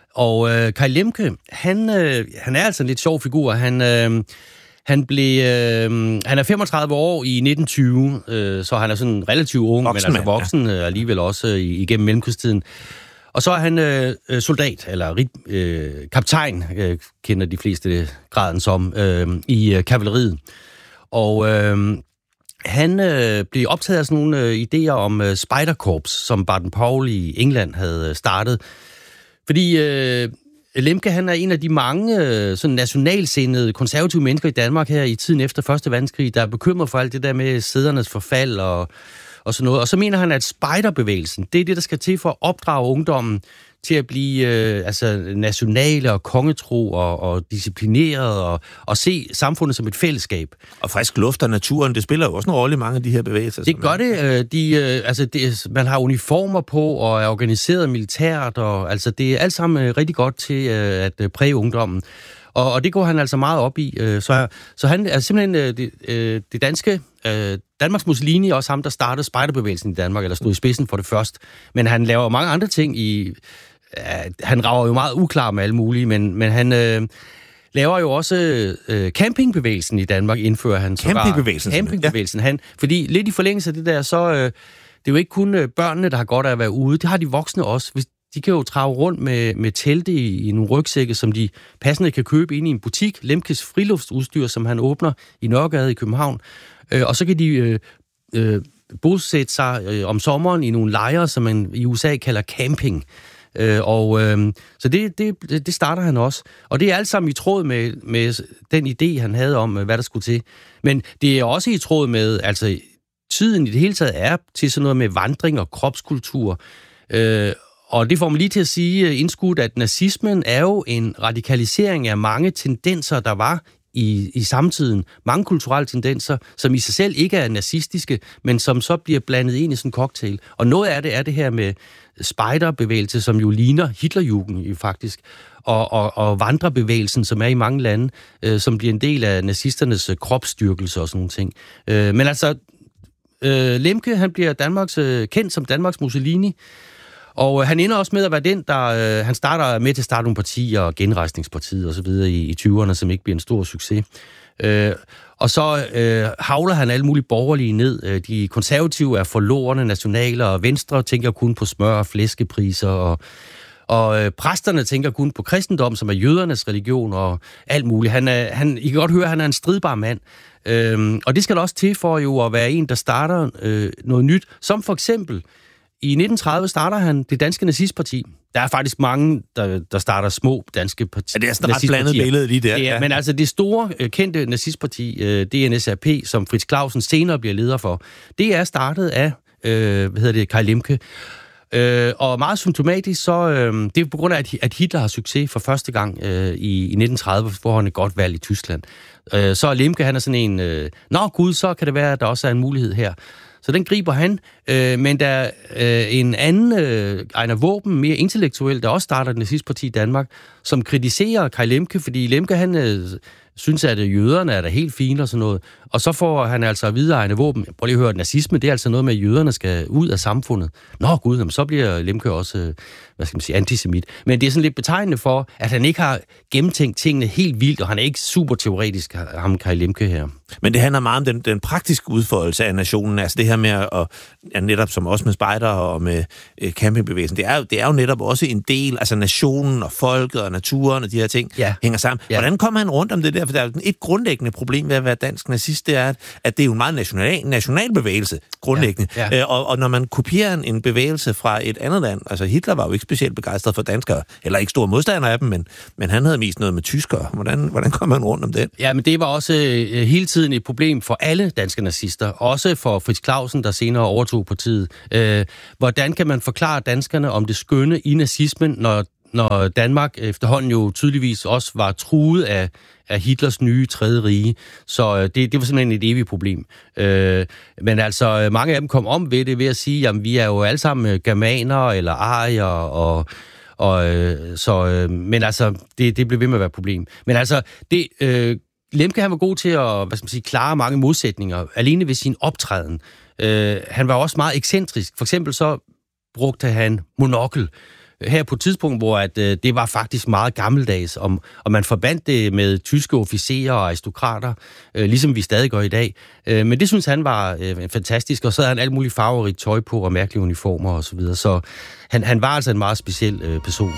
og øh, Kai Lemke, han, øh, han er altså en lidt sjov figur. Han... Øh, Han blev, øh, han er femogtredive år i nitten tyve, øh, så han er sådan relativt ung, voksen, men altså voksen ja. alligevel også øh, igennem mellemkrigstiden. Og så er han øh, soldat, eller øh, kaptajn, øh, kender de fleste graden som, øh, i øh, kavaleriet. Og øh, han øh, blev optaget af sådan nogle øh, idéer om øh, Spejderkorps, som Baden-Powell i England havde startet. Fordi... Øh, Lemke, han er en af de mange sådan nationalsindede, konservative mennesker i Danmark her i tiden efter første verdenskrig, der er bekymret for alt det der med sædernes forfald og, og sådan noget. Og så mener han, at spejderbevægelsen, det er det, der skal til for at opdrage ungdommen til at blive øh, altså nationale og kongetro og, og disciplineret og, og se samfundet som et fællesskab. Og frisk luft og naturen, det spiller jo også en rolle i mange af de her bevægelser. Det gør det. De, øh, altså det, man har uniformer på og er organiseret militært, og altså det er alt sammen rigtig godt til øh, at præge ungdommen. Og, og det går han altså meget op i. Øh, så, så han er simpelthen øh, det, øh, det danske... Øh, Danmarks Mussolini er også ham, der startede spejderbevægelsen i Danmark, eller stod i spidsen for det først. Men han laver mange andre ting i... Øh, han rager jo meget uklar med alle mulige, men, men han øh, laver jo også øh, campingbevægelsen i Danmark, indfører han. Campingbevægelsen? Campingbevægelsen. Han, fordi lidt i forlængelse af det der, så... Øh, det er jo ikke kun øh, børnene, der har godt af at være ude. Det har de voksne også. Hvis, de kan jo trage rundt med, med telte i, i nogle rygsække, som de passende kan købe ind i en butik. Lemkes friluftsudstyr, som han åbner i Nørregade i København. Øh, og så kan de øh, øh, bosætte sig øh, om sommeren i nogle lejre, som man i U S A kalder camping. Øh, og øh, så det, det, det starter han også. Og det er alt sammen i tråd med, med den idé, han havde om, hvad der skulle til. Men det er også i tråd med, altså tiden i det hele taget er til sådan noget med vandring og kropskultur. Øh, og det får man lige til at sige indskudt, at nazismen er jo en radikalisering af mange tendenser, der var i, i samtiden. Mange kulturelle tendenser, som i sig selv ikke er nazistiske, men som så bliver blandet ind i sådan en cocktail. Og noget af det er det her med spejderbevægelse, som jo ligner Hitlerjugend faktisk, og, og, og vandrebevægelsen, som er i mange lande, øh, som bliver en del af nazisternes kropsstyrkelse og sådan nogle ting. Øh, men altså, øh, Lemke, han bliver Danmarks, øh, kendt som Danmarks Mussolini, og øh, han ender også med at være den, der øh, han starter med til at starte nogle partier, Genrejsningspartiet og så videre i, i tyverne, som ikke bliver en stor succes. Øh, og så øh, havler han alle mulige borgerlige ned. De konservative er forlorene nationale, og Venstre tænker kun på smør og flæskepriser, og, og øh, præsterne tænker kun på kristendom, som er jødernes religion, og alt muligt. Han er, han, I kan godt høre, at han er en stridbar mand. Øh, og det skal også til for jo at være en, der starter øh, noget nyt, som for eksempel i nitten tredive starter han det danske nazistparti. Der er faktisk mange, der, der starter små danske partier. Ja, det er sådan et ret blandet billede lige der. Det er, ja. Men altså det store, kendte nazistparti, D N S R P, som Frits Clausen senere bliver leder for, det er startet af, øh, hvad hedder det, Kai Lemke. Øh, og meget symptomatisk, så øh, det er på grund af, at Hitler har succes for første gang øh, i, i nitten tredive, hvor han et godt valg i Tyskland. Øh, så er Lemke, han er sådan en, øh, nå gud, så kan det være, at der også er en mulighed her. Så den griber han, øh, men der er øh, en anden, øh, Ejner Våben, mere intellektuel, der også starter et nazistparti i Danmark, som kritiserer Kai Lemke, fordi Lemke, han øh, synes, at jøderne er da helt fine og sådan noget. Og så får han altså videreegne våben. Prøv lige at høre, nazisme, det er altså noget med, at jøderne skal ud af samfundet. Nå gud, jamen, så bliver Lemke også, hvad skal man sige, antisemit. Men det er sådan lidt betegnende for, at han ikke har gennemtænkt tingene helt vildt, og han er ikke super teoretisk, ham Kai Lemke her. Men det handler meget om den, den praktiske udfoldelse af nationen. Altså det her med at, at netop som også med spejder og med øh, campingbevægelsen, det er, jo, det er jo netop også en del, altså nationen og folket og naturen og de her ting ja. hænger sammen. Ja. Hvordan kommer han rundt om det der? For der er jo et grundlæggende problem ved at være dansk nazist, det er, at det er jo en meget national, national bevægelse, grundlæggende. Ja. Ja. Øh, og, og når man kopierer en, en bevægelse fra et andet land, altså Hitler var jo ikke specielt begejstret for danskere, eller ikke store modstandere af dem, men, men han havde mest noget med tyskere. Hvordan, hvordan kommer han rundt om det? Ja, men det var også øh, hele tiden et problem for alle danske nazister, også for Frits Clausen, der senere overtog partiet. Øh, hvordan kan man forklare danskerne om det skønne i nazismen, når, når Danmark efterhånden jo tydeligvis også var truet af, af Hitlers nye tredje rige? Så øh, det, det var simpelthen et evigt problem. Øh, men altså, mange af dem kom om ved det ved at sige, jamen vi er jo alle sammen germanere eller arier, og Og, øh, så, øh, men altså, det, det blev ved med at være et problem. Men altså, det, øh, Lemke, han var god til at, hvad skal man sige, klare mange modsætninger, alene ved sin optræden. Øh, han var også meget ekscentrisk. For eksempel så brugte han monokkel her på et tidspunkt, hvor at, øh, det var faktisk meget gammeldags, og, og man forbandt det med tyske officerer og aristokrater, øh, ligesom vi stadig gør i dag. Øh, men det synes han var øh, fantastisk, og så havde han alt muligt farverigt tøj på og mærkelige uniformer og så videre. Så han, han var altså en meget speciel øh, person.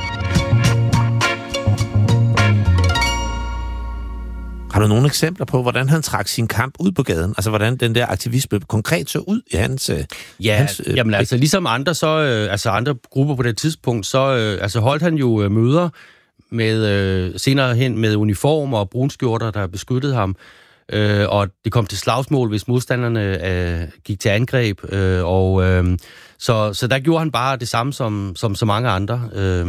Har du nogle eksempler på, hvordan han trak sin kamp ud på gaden? Altså, hvordan den der aktivisme konkret så ud i hans... Øh, ja, hans, øh, jamen altså, ligesom andre, så, øh, altså andre grupper på det tidspunkt, så øh, altså, holdt han jo øh, møder med, øh, senere hen med uniformer og brunskjorter, der beskyttede ham. Øh, og det kom til slagsmål, hvis modstanderne øh, gik til angreb. Øh, og øh, så, så der gjorde han bare det samme som, som så mange andre. Øh,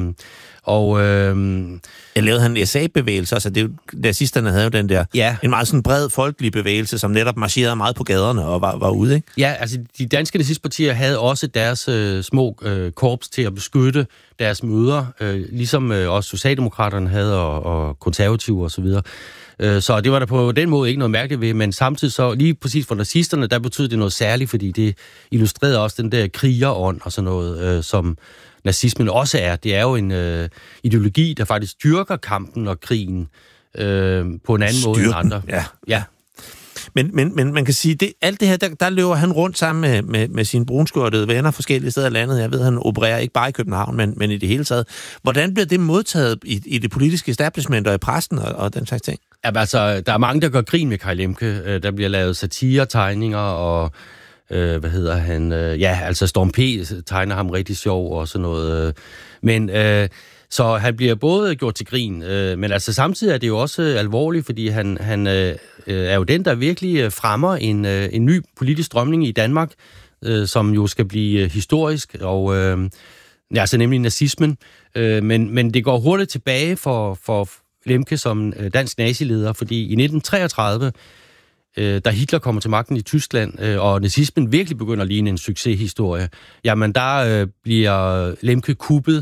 Og øh, jeg lavede han en S A-bevægelse, altså det, nazisterne havde jo den der, ja. en meget sådan bred folkelig bevægelse, som netop marcherede meget på gaderne og var, var ude, ikke? Ja, altså de danske nazistpartier havde også deres øh, små øh, korps til at beskytte deres møder, øh, ligesom øh, også Socialdemokraterne havde, og, og konservative og så videre. Øh, så det var der på den måde ikke noget mærkeligt ved, men samtidig så, lige præcis for nazisterne, der betød det noget særligt, fordi det illustrerede også den der krigerånd og sådan noget, øh, som nazismen også er. Det er jo en øh, ideologi, der faktisk styrker kampen og krigen øh, på en anden Styrken. måde end andre. Ja. ja. Men, men, men man kan sige, det, alt det her, der, der løber han rundt sammen med, med, med sine brunskjortede venner forskellige steder i landet. Jeg ved, han opererer ikke bare i København, men, men i det hele taget. Hvordan bliver det modtaget i, i det politiske establishment og i pressen og, og den slags ting? Ja, altså, der er mange, der gør grin med Kai Lemke. Der bliver lavet satire-tegninger, og øh, hvad hedder han? Ja, altså Storm P. tegner ham rigtig sjov og sådan noget. Men øh, så han bliver både gjort til grin, øh, men altså samtidig er det jo også alvorligt, fordi han, han øh, er jo den, der virkelig fremmer en, øh, en ny politisk strømning i Danmark, øh, som jo skal blive historisk, og øh, ja, altså nemlig nazismen. Øh, men, men det går hurtigt tilbage for, for Lemke som dansk nazileder, fordi i nitten treogtredive, øh, da Hitler kommer til magten i Tyskland, øh, og nazismen virkelig begynder at ligne en succeshistorie, jamen der øh, bliver Lemke kuppet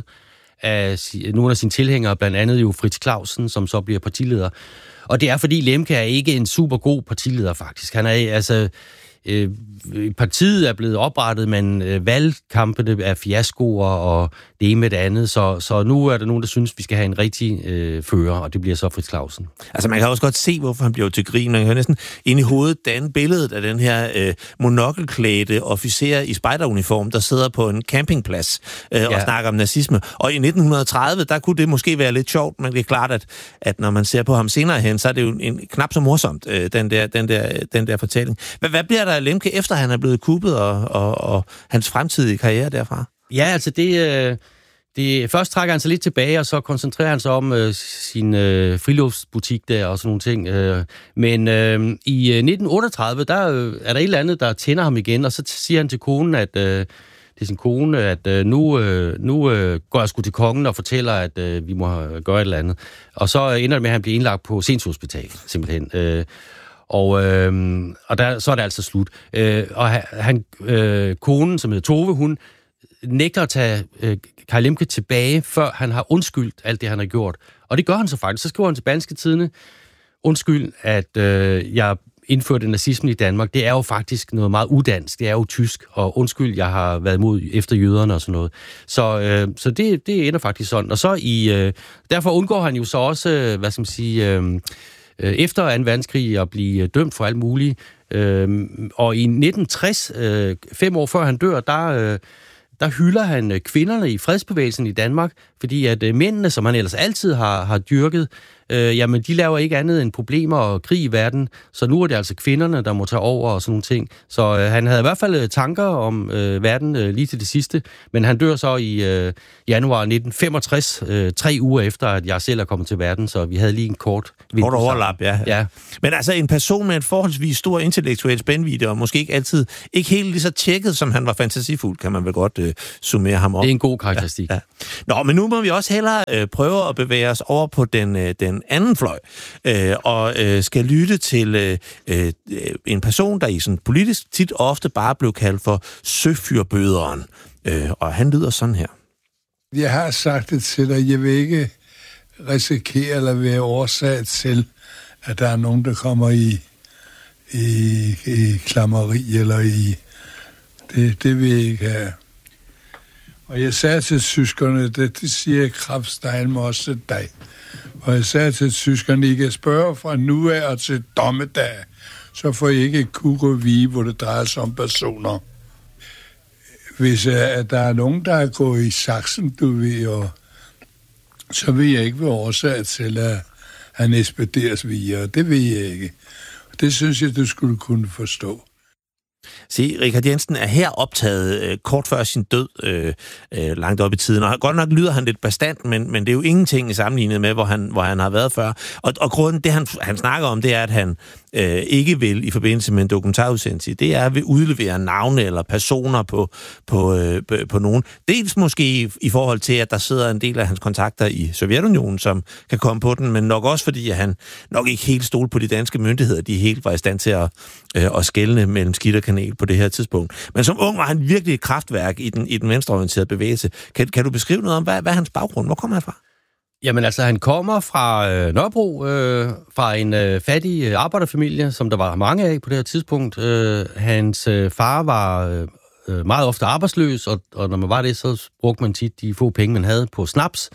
af nogle af sine tilhængere, blandt andet jo Frits Clausen, som så bliver partileder. Og det er, fordi Lemke er ikke en super god partileder, faktisk. Han er, altså, øh, partiet er blevet oprettet, men øh, valgkampene er fiaskoer, og det ene med det andet. Så, så nu er der nogen, der synes, vi skal have en rigtig øh, fører, og det bliver så Frits Clausen. Altså, man kan også godt se, hvorfor han bliver til grin. Man kan næsten ind i hovedet danne billedet af den her øh, monokkelklædte officer i spejderuniform, der sidder på en campingplads øh, ja. og snakker om nazisme. Og i nitten tredive, der kunne det måske være lidt sjovt, men det er klart, at, at når man ser på ham senere hen, så er det jo en, knap så morsomt, øh, den, der, den, der, den der fortælling. Hvad, hvad bliver der af Lemke, efter han er blevet kuppet, og, og, og hans fremtidige karriere derfra? Ja, altså det... Øh Det, først trækker han sig lidt tilbage, og så koncentrerer han sig om øh, sin øh, friluftsbutik der og sådan nogle ting. Øh, men øh, i nitten otteogtredive, der øh, er der et eller andet, der tænder ham igen, og så siger han til konen, at øh, det er sin kone, at øh, nu, øh, nu øh, går jeg sgu til kongen og fortæller, at øh, vi må gøre et eller andet. Og så ender det med, at han bliver indlagt på Sindshospital, simpelthen. Øh, og øh, og der, så er det altså slut. Øh, og han, øh, konen, som hedder Tove, hun nægter at tage øh, Kai Lemke tilbage, før han har undskyldt alt det, han har gjort. Og det gør han så faktisk. Så skriver han til Berlingske Tidende undskyld, at øh, jeg indførte nazismen i Danmark, det er jo faktisk noget meget udansk, det er jo tysk, og undskyld, jeg har været imod efter jøderne og sådan noget. Så, øh, så det, det ender faktisk sådan. Og så i, øh, derfor undgår han jo så også, øh, hvad skal man sige, øh, øh, efter anden verdenskrig at blive dømt for alt muligt. Øh, og i nitten tres, øh, fem år før han dør, der... Øh, der hylder han kvinderne i fredsbevægelsen i Danmark, fordi at mændene, som han ellers altid har, har dyrket, øh, jamen de laver ikke andet end problemer og krig i verden, så nu er det altså kvinderne, der må tage over og sådan nogle ting. Så øh, han havde i hvert fald tanker om øh, verden øh, lige til det sidste, men han dør så i øh, januar nitten femogtres, øh, tre uger efter, at jeg selv er kommet til verden, så vi havde lige en kort... Kort overlap, ja. ja. Men altså en person med en forholdsvis stor intellektuel spændvidde, og måske ikke altid, ikke helt lige så tjekket, som han var fantasifuld, kan man vel godt øh, summere ham op. Det er en god karakteristik. Ja, ja. Nå, men nu må vi også hellere øh, prøve at bevæge os over på den, øh, den anden fløj, øh, og øh, skal lytte til øh, øh, en person, der i sådan politisk tit ofte bare blev kaldt for søfyrbøderen. Øh, og han lyder sådan her. Jeg har sagt det til dig, jeg vil ikke risikere eller være årsag til, at der er nogen, der kommer i, i, i klammeri eller i... Det, det vil jeg ikke have. Og jeg sagde til tyskerne, det, det siger jeg kraftstein også til dig. Og jeg sagde til tyskerne, I kan spørge fra nu af og til dommedag, så får I ikke et kuk at vige, hvor det drejer sig om personer. Hvis uh, der er nogen, der er gået i saksen, du ved, og, så vil jeg ikke være årsag til, at han ekspederes videre. Det vil jeg ikke. Det synes jeg, du skulle kunne forstå. Se, Richard Jensen er her optaget øh, kort før sin død, øh, øh, langt op i tiden, og godt nok lyder han lidt bastant, men, men det er jo ingenting i sammenlignet med, hvor han, hvor han har været før. Og, og grunden, det han, han snakker om, det er, at han øh, ikke vil i forbindelse med en dokumentarudsendelse, det er at vil udlevere navne eller personer på, på, øh, på, på nogen. Dels måske i, i forhold til, at der sidder en del af hans kontakter i Sovjetunionen, som kan komme på den, men nok også fordi, at han nok ikke helt stole på de danske myndigheder, de helt var i stand til at, øh, at skelne mellem skidt og kanel på det her tidspunkt. Men som ung var han virkelig et kraftværk i den, i den venstreorienterede bevægelse. Kan, kan du beskrive noget om, hvad, hvad er hans baggrund? Hvor kommer han fra? Jamen altså, han kommer fra øh, Nørrebro, øh, fra en øh, fattig øh, arbejderfamilie, som der var mange af på det her tidspunkt. Øh, hans øh, far var øh, meget ofte arbejdsløs, og, og når man var det, så brugte man tit de få penge, man havde på snaps.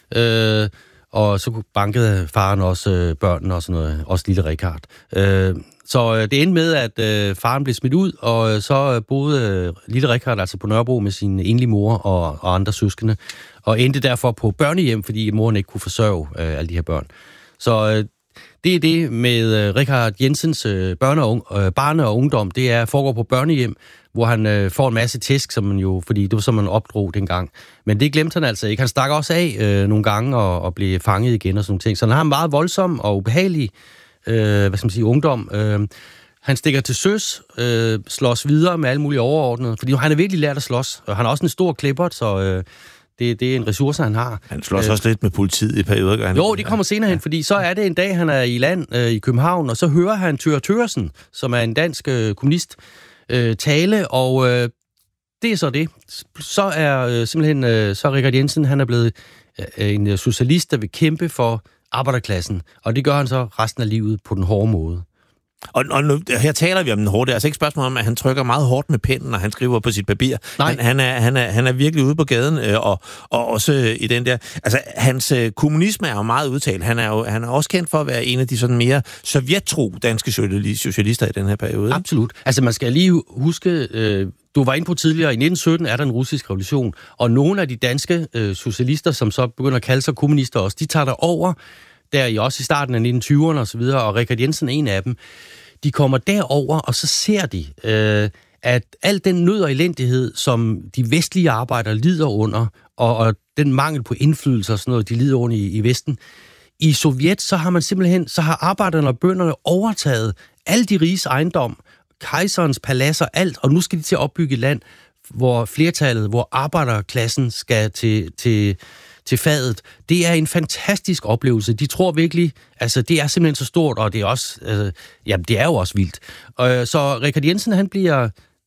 Øh, og så bankede faren også øh, børnene og sådan noget, også lille Richard. Øh, Så øh, det endte med, at øh, faren blev smidt ud, og øh, så boede øh, lille Richard altså på Nørrebro med sin enlige mor og, og andre søskende, og endte derfor på børnehjem, fordi moren ikke kunne forsørge øh, alle de her børn. Så øh, det er det med øh, Richard Jensens øh, børne- og, øh, barne- og ungdom, det er foregår på børnehjem, hvor han øh, får en masse tæsk, som man jo, fordi det var så, man opdrog dengang. Men det glemte han altså ikke. Han stak også af øh, nogle gange og, og blev fanget igen og sådan nogle ting. Så han har en meget voldsom og ubehagelig Øh, hvad skal man sige, ungdom. Øh, han stikker til søs, øh, slås videre med alle mulige overordnede, fordi han har virkelig lært at slås. Og han er også en stor klippert, så øh, det, det er en ressource, han har. Han slås øh, også lidt med politiet i perioder, gør han? Jo, det kommer senere hen, fordi så er det en dag, han er i land øh, i København, og så hører han Thøger Thøgersen, som er en dansk øh, kommunist, øh, tale, og øh, det er så det. Så er øh, simpelthen, øh, så er Richard Jensen, han er blevet øh, en socialist, der vil kæmpe for arbejderklassen, og det gør han så resten af livet på den hårde måde. Og, og nu, her taler vi om den hårde. Det er altså ikke spørgsmål om, at han trykker meget hårdt med pennen, når han skriver på sit papir. Nej. Han, han, er, han, er, han er virkelig ude på gaden, øh, og, og også i den der... Altså, hans øh, kommunisme er jo meget udtalt. Han er jo han er også kendt for at være en af de sådan mere sovjettro danske socialister i den her periode. Absolut. Altså, man skal lige huske... Øh, Du var inde på tidligere, i nitten sytten er der en russisk revolution, og nogle af de danske øh, socialister, som så begynder at kalde sig kommunister også, de tager der over, der i også i starten af nitten tyverne og så videre, og Richard Jensen er en af dem. De kommer derover, og så ser de, øh, at al den nød og elendighed, som de vestlige arbejdere lider under, og, og den mangel på indflydelse og sådan noget, de lider under i, i Vesten, i Sovjet, så har man simpelthen, så har arbejderne og bønderne overtaget alle de riges ejendom, kejserens paladser, alt, og nu skal de til at opbygge et land, hvor flertallet, hvor arbejderklassen skal til, til, til fadet. Det er en fantastisk oplevelse. De tror virkelig, altså det er simpelthen så stort, og det er også, altså, jamen det er jo også vildt. Og, så Richard Jensen, han bliver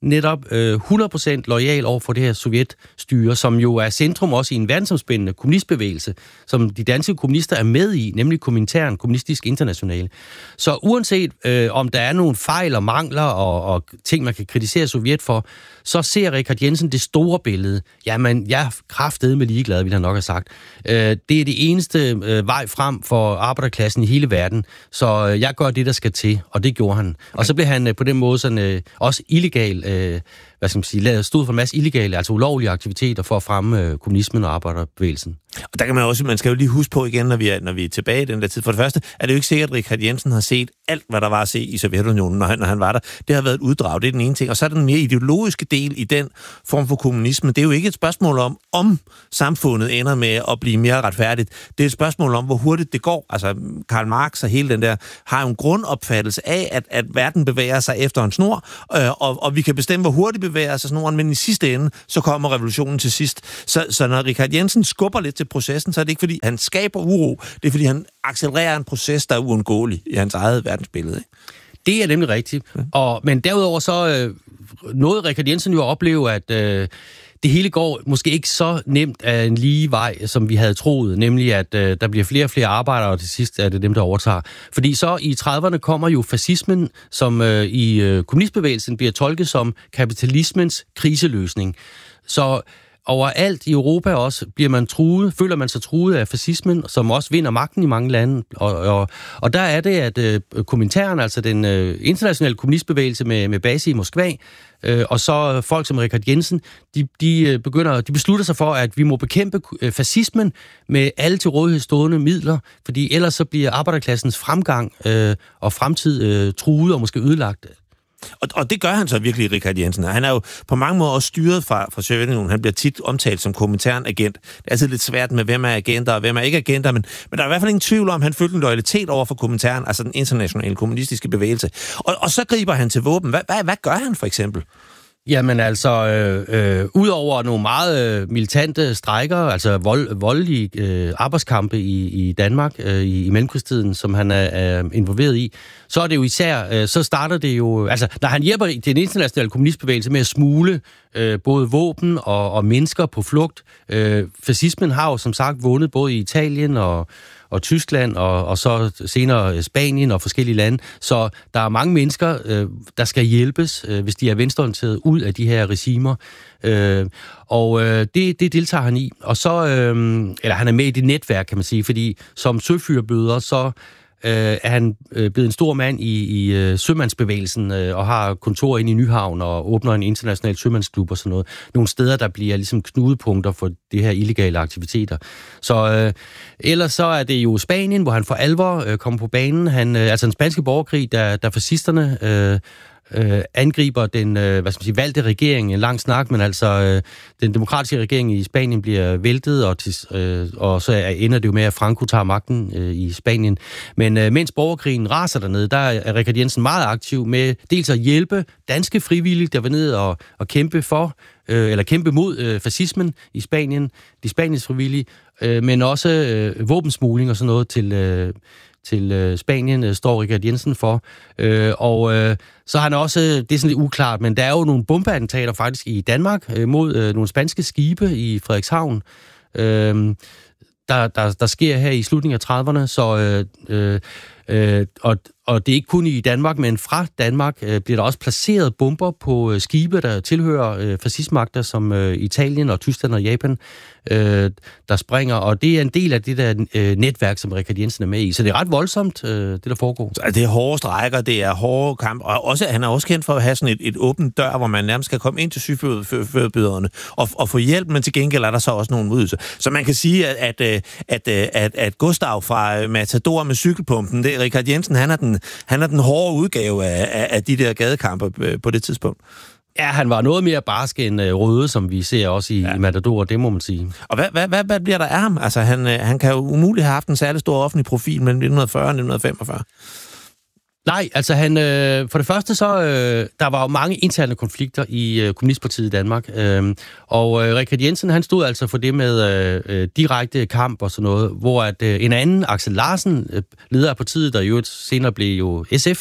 netop øh, hundrede procent loyal over for det her sovjetstyre, som jo er centrum også i en verdensomspændende kommunistbevægelse, som de danske kommunister er med i, nemlig Komintern, Kommunistisk Internationale. Så uanset øh, om der er nogle fejl og mangler og, og ting, man kan kritisere Sovjet for, så ser Richard Jensen det store billede. Jamen, jeg er kraftedeme ligeglad, vil han nok have sagt. Øh, det er det eneste øh, vej frem for arbejderklassen i hele verden, så øh, jeg gør det, der skal til, og det gjorde han. Og så blev han øh, på den måde sådan, øh, også illegal, øh, hvad skal man sige, stod for en masse illegale, altså ulovlige aktiviteter for at fremme øh, kommunismen og arbejderbevægelsen. Og der kan man også, man skal jo lige huske på igen, når vi er, når vi er tilbage i den der tid. For det første er det jo ikke sikkert, at Richard Jensen har set alt, hvad der var at se i Sovjetunionen, når han, når han var der. Det har været et uddrag, det er den ene ting. Og så er den mere ideologiske del i den form for kommunisme. Det er jo ikke et spørgsmål om, om samfundet ender med at blive mere retfærdigt. Det er et spørgsmål om, hvor hurtigt det går. Altså, Karl Marx og hele den der har jo en grundopfattelse af, at, at verden bevæger sig efter en snor, øh, og, og vi kan bestemme, hvor hurtigt bevæger sig snoren, men i sidste ende, så kommer revolutionen til sidst. Så, så når Richard Jensen skubber lidt til processen, så er det ikke, fordi han skaber uro. Det er, fordi han accelererer en proces, der er uundgåelig i hans eget verdensbillede. Ikke? Det er nemlig rigtigt. Ja. Og, men derudover så øh, nåede Richard Jensen jo at opleve, at øh, det hele går måske ikke så nemt af en lige vej, som vi havde troet, nemlig at øh, der bliver flere og flere arbejdere, og til sidst er det dem, der overtager. Fordi så i trediverne kommer jo fascismen, som øh, i øh, kommunistbevægelsen bliver tolket som kapitalismens kriseløsning. Så overalt i Europa også bliver man truet, føler man sig truet af fascismen, som også vinder magten i mange lande. Og, og, og der er det, at øh, Komintern, altså den øh, internationale kommunistbevægelse med, med base i Moskva, øh, og så folk som Richard Jensen, de, de, begynder, de beslutter sig for, at vi må bekæmpe øh, fascismen med alle til rådighed stående midler, fordi ellers så bliver arbejderklassens fremgang øh, og fremtid øh, truet og måske ødelagt. Og, og det gør han så virkelig, Richard Jensen. Han er jo på mange måder også styret fra, fra Sovjetunionen. Han bliver tit omtalt som Komintern-agent. Det er altid lidt svært med, hvem er agenter og hvem er ikke agenter, men, men der er i hvert fald ingen tvivl om, at han følte en loyalitet over for Komintern, altså den internationale kommunistiske bevægelse. Og, og så griber han til våben. Hvad, hvad, hvad gør han for eksempel? Jamen altså, øh, øh, udover nogle meget øh, militante strejker, altså vold, voldelige øh, arbejdskampe i, i Danmark øh, i, i mellemkrigstiden, som han er, er involveret i, så er det jo især, øh, så starter det jo, altså når han hjælper den internationale kommunistbevægelse med at smule øh, både våben og, og mennesker på flugt. Øh, fascismen har jo som sagt vundet både i Italien og og Tyskland, og, og så senere Spanien og forskellige lande. Så der er mange mennesker, øh, der skal hjælpes, øh, hvis de er venstreorienteret, ud af de her regimer. Øh, og øh, det, det deltager han i. Og så, øh, eller han er med i det netværk, kan man sige, fordi som søfyrbøder, så øh, er han øh, blevet en stor mand i, i øh, sømandsbevægelsen, øh, og har kontor inde i Nyhavn, og åbner en international sømandsklub og sådan noget. Nogle steder, der bliver ligesom knudepunkter for de her illegale aktiviteter. Så øh, ellers så er det jo Spanien, hvor han for alvor øh, kommer på banen. Han, øh, altså den spanske borgerkrig, der, der fascisterne øh, øh, angriber den øh, hvad skal man sige, valgte regering, en lang snak, men altså øh, den demokratiske regering i Spanien bliver væltet, og, til, øh, og så ender det jo med, at Franco tager magten øh, i Spanien. Men øh, mens borgerkrigen raser dernede, der er Richard Jensen meget aktiv med dels at hjælpe danske frivillige, der var nede og, og kæmpe for, øh, eller kæmpe mod øh, fascismen i Spanien, de spaniske frivillige, øh, men også øh, våbensmugling og sådan noget til øh, til øh, Spanien, øh, står Richard Jensen for. Øh, og øh, så har han også, det er sådan lidt uklart, men der er jo nogle bombeattentater faktisk i Danmark øh, mod øh, nogle spanske skibe i Frederikshavn, øh, der, der, der sker her i slutningen af trediverne, så øh, øh, øh, og, og det er ikke kun i Danmark, men fra Danmark øh, bliver der også placeret bomber på øh, skibe, der tilhører øh, fascistmagter som øh, Italien og Tyskland og Japan, øh, der springer, og det er en del af det der øh, netværk, som Richard Jensen er med i. Så det er ret voldsomt, øh, det der foregår. Så det er hårde strækker, det er hårde kamp, og også, han er også kendt for at have sådan et, et åbent dør, hvor man nærmest kan komme ind til sygeførbyderne og, og få hjælp, men til gengæld er der så også nogle modydelser. Så man kan sige, at, at, at, at, at Gustav fra Matador med cykelpumpen, det, Richard Jensen, han er den, han er den hårde udgave af, af de der gadekampe på det tidspunkt. Ja, han var noget mere barsk end øh, Røde, som vi ser også i, ja. i Matador, det må man sige. Og hvad, hvad, hvad, hvad bliver der af ham? Altså, han, øh, han kan jo umuligt have haft en særlig stor offentlig profil mellem nitten fyrre og nitten femogfyrre. Nej, altså han, øh, for det første så, øh, der var jo mange interne konflikter i øh, Kommunistpartiet i Danmark, øh, og øh, Richard Jensen, han stod altså for det med øh, direkte kamp og sådan noget, hvor at øh, en anden, Axel Larsen, øh, leder af partiet, der jo senere blev jo S F,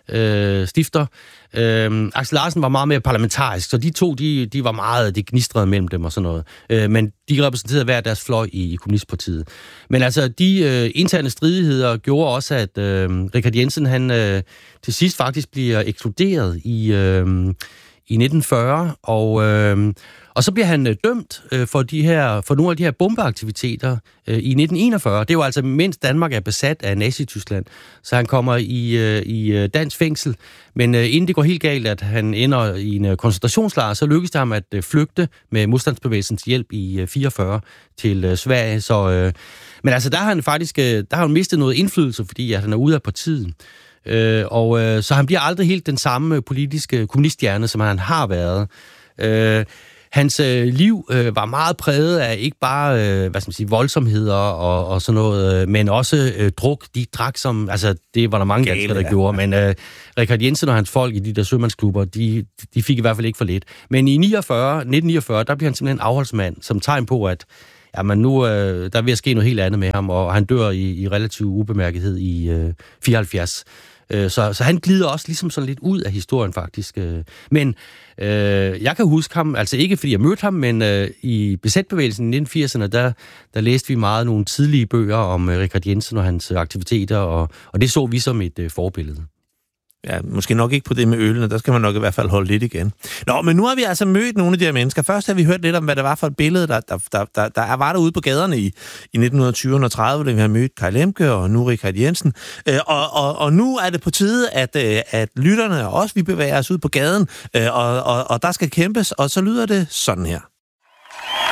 øh, stifter. Øh, Aksel Larsen var meget mere parlamentarisk, så de to, de, de var meget, de gnistrede mellem dem og sådan noget. Øh, men de repræsenterede hver deres fløj i, i Kommunistpartiet. Men altså, de øh, interne stridigheder gjorde også, at øh, Richard Jensen, han øh, til sidst faktisk bliver ekskluderet i, øh, i nitten fyrre, og... Øh, Og så bliver han øh, dømt øh, for, de her, for nogle af de her bombeaktiviteter øh, i nitten enogfyrre. Det er jo altså, mens Danmark er besat af Nazi-Tyskland, så han kommer i, øh, i dansk fængsel. Men øh, inden det går helt galt, at han ender i en øh, koncentrationslejr, så lykkes det ham at øh, flygte med modstandsbevægelsens hjælp i øh, fireogfyrre til øh, Sverige. Så, øh, men altså, der har han faktisk øh, der har han mistet noget indflydelse, fordi at han er ude af partiet. Øh, og øh, så han bliver aldrig helt den samme politiske kommuniststjerne, som han har været. Øh, Hans øh, liv øh, var meget præget af ikke bare øh, hvad skal man sige, voldsomheder og, og sådan noget, øh, men også øh, druk. De drak som, altså det var der mange danskere, der ja. gjorde, men øh, Richard Jensen og hans folk i de der sømandsklubber, de, de fik i hvert fald ikke for lidt. Men i niogfyrre, nitten niogfyrre, der bliver han simpelthen afholdsmand, som tegn på, at jamen, nu øh, der er ved at ske noget helt andet med ham, og han dør i, i relativ ubemærkethed i øh, fireoghalvfjerds. Så, så han glider også ligesom sådan lidt ud af historien, faktisk. Men øh, jeg kan huske ham, altså ikke fordi jeg mødte ham, men øh, i B Z-bevægelsen i nitten firserne, der, der læste vi meget nogle tidlige bøger om øh, Richard Jensen og hans aktiviteter, og, og det så vi som et øh, forbillede. Ja, måske nok ikke på det med ølene, der skal man nok i hvert fald holde lidt igen. Nå, men nu har vi altså mødt nogle af de her mennesker. Først har vi hørt lidt om, hvad det var for et billede, der, der, der, der, der var derude på gaderne i, i nitten tyverne og trediverne, da vi har mødt Kai Lemke og nu Richard Jensen. Øh, og, og, og nu er det på tide, at, at lytterne og os, vi bevæger os ud på gaden, øh, og, og, og der skal kæmpes, og så lyder det sådan her.